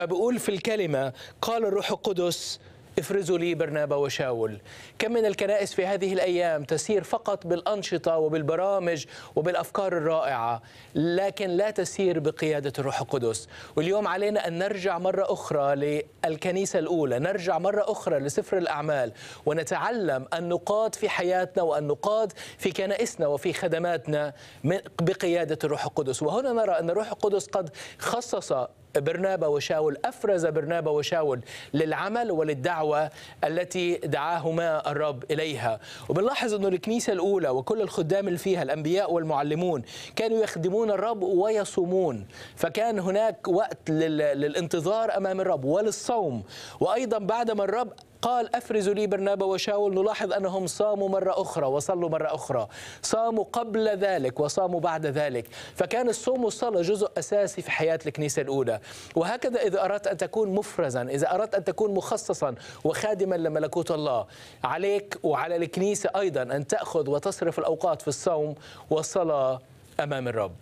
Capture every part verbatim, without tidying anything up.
بقول في الكلمة قال الروح القدس افرزوا لي برنابا وشاول. كم من الكنائس في هذه الأيام تسير فقط بالأنشطة وبالبرامج وبالأفكار الرائعة، لكن لا تسير بقيادة الروح القدس. واليوم علينا أن نرجع مرة أخرى للكنيسة الأولى، نرجع مرة أخرى لسفر الأعمال، ونتعلم أن نقاد في حياتنا وأن نقاد في كنائسنا وفي خدماتنا بقيادة الروح القدس. وهنا نرى أن الروح القدس قد خصص برنابا وشاول، أفرز برنابا وشاول للعمل وللدعوة التي دعاهما الرب إليها. وبنلاحظ أنه الكنيسة الأولى وكل الخدام اللي فيها الأنبياء والمعلمون كانوا يخدمون الرب ويصومون، فكان هناك وقت للانتظار أمام الرب وللصوم. وأيضا بعدما الرب قال أفرزوا لي برنابا وشاول، نلاحظ أنهم صاموا مرة أخرى وصلوا مرة أخرى، صاموا قبل ذلك وصاموا بعد ذلك. فكان الصوم والصلاة جزء أساسي في حياة الكنيسة الأولى. وهكذا إذا أردت أن تكون مفرزا، إذا أردت أن تكون مخصصا وخادما لملكوت الله، عليك وعلى الكنيسة أيضا أن تأخذ وتصرف الأوقات في الصوم والصلاة أمام الرب.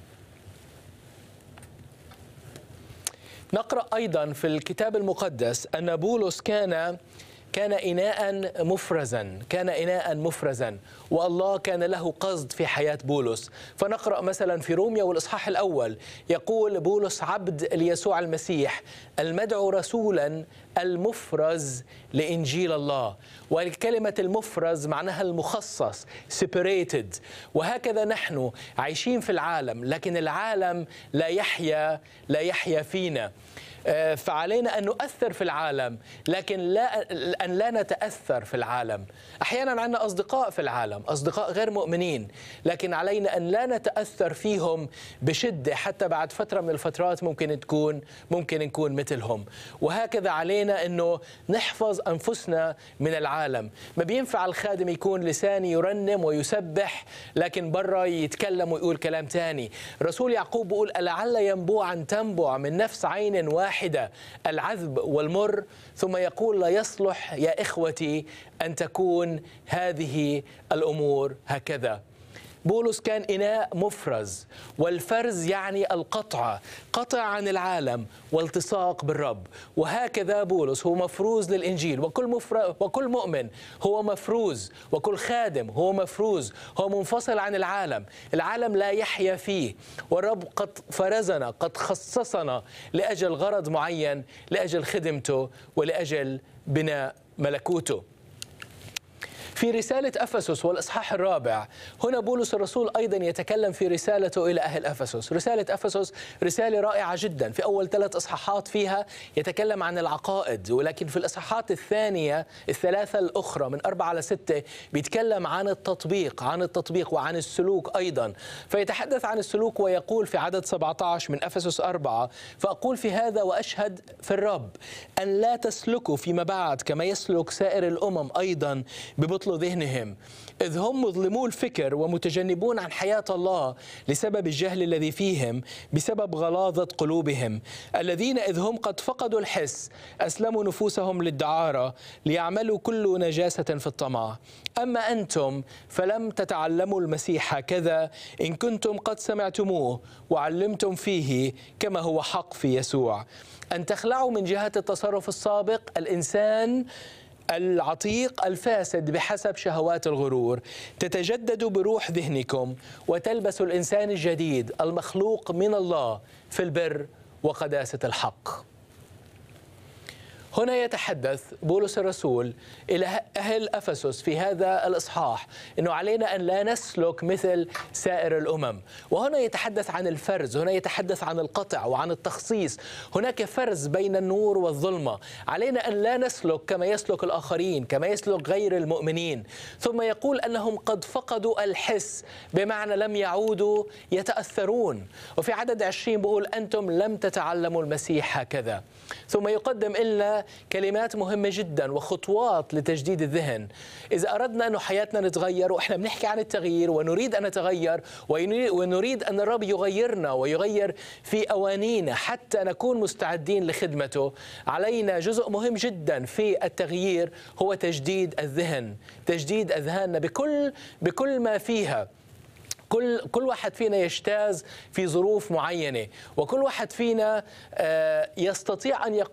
نقرأ أيضا في الكتاب المقدس أن بولس كان كان إناء مفرزا، كان إناء مفرزا، والله كان له قصد في حياة بولس. فنقرأ مثلا في روميا والإصحاح الأول يقول بولس عبد ليسوع المسيح المدعو رسولا المفرز لإنجيل الله. والكلمة المفرز معناها المخصص، separated. وهكذا نحن عايشين في العالم، لكن العالم لا يحيا لا يحيا فينا. فعلينا أن نؤثر في العالم، لكن لا أن لا نتأثر في العالم. أحيانا عندنا أصدقاء في العالم، أصدقاء غير مؤمنين، لكن علينا أن لا نتأثر فيهم بشدة، حتى بعد فترة من الفترات ممكن تكون ممكن نكون مثلهم. وهكذا علينا أنه نحفظ أنفسنا من العالم. ما بينفع الخادم يكون لساني يرنم ويسبح لكن برا يتكلم ويقول كلام تاني. رسول يعقوب بيقول ألعل ينبوعا تنبع من نفس عين واحد العذب والمر، ثم يقول لا يصلح يا إخوتي أن تكون هذه الأمور هكذا. بولس كان إناء مفرز، والفرز يعني القطع، قطع عن العالم والتصاق بالرب. وهكذا بولس هو مفروز للإنجيل، وكل مفر... وكل مؤمن هو مفروز، وكل خادم هو مفروز، هو منفصل عن العالم، العالم لا يحيا فيه. والرب قد فرزنا، قد خصصنا لأجل غرض معين، لأجل خدمته ولأجل بناء ملكوته. في رسالة أفسس والإصحاح الرابع، هنا بولس الرسول أيضا يتكلم في رسالته إلى أهل أفسس. رسالة أفسس رسالة رائعة جدا، في أول ثلاث إصحاحات فيها يتكلم عن العقائد، ولكن في الإصحاحات الثانية الثلاثة الأخرى من أربعة لستة بيتكلم عن التطبيق، عن التطبيق وعن السلوك أيضا. فيتحدث عن السلوك ويقول في عدد سبعة عشر من أفسس أربعة: فأقول في هذا وأشهد في الرب أن لا تسلكوا فيما بعد كما يسلك سائر الأمم أيضا ببطل ذهنهم، إذ هم مظلمو الفكر ومتجنبون عن حياة الله لسبب الجهل الذي فيهم بسبب غلاظة قلوبهم، الذين إذ هم قد فقدوا الحس أسلموا نفوسهم للدعارة ليعملوا كل نجاسة في الطمع. أما أنتم فلم تتعلموا المسيح هكذا إن كنتم قد سمعتموه وعلمتم فيه كما هو حق في يسوع، أن تخلعوا من جهة التصرف السابق الإنسان العتيق الفاسد بحسب شهوات الغرور، تتجددوا بروح ذهنكم وتلبسوا الإنسان الجديد المخلوق من الله في البر وقداسة الحق. هنا يتحدث بولس الرسول إلى أهل أفسس في هذا الإصحاح أنه علينا أن لا نسلك مثل سائر الأمم. وهنا يتحدث عن الفرز، هنا يتحدث عن القطع وعن التخصيص. هناك فرز بين النور والظلمة، علينا أن لا نسلك كما يسلك الآخرين، كما يسلك غير المؤمنين. ثم يقول أنهم قد فقدوا الحس، بمعنى لم يعودوا يتأثرون. وفي عدد عشرين بيقول أنتم لم تتعلموا المسيح هكذا. ثم يقدم لنا كلمات مهمة جدا وخطوات لتجديد الذهن. إذا أردنا أن حياتنا نتغير، وإحنا بنحكي عن التغيير ونريد أن نتغير ونريد أن الرب يغيرنا ويغير في أوانينا حتى نكون مستعدين لخدمته، علينا جزء مهم جدا في التغيير هو تجديد الذهن، تجديد أذهاننا بكل بكل ما فيها. كل كل واحد فينا يجتاز في ظروف معينة، وكل واحد فينا يستطيع أن يقول